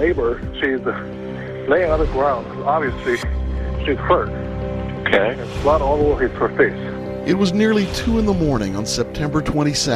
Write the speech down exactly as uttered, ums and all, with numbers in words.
neighbor, she's laying on the ground. Obviously, she's hurt. Okay. There's blood all over her face. It was nearly two in the morning on September twenty-second.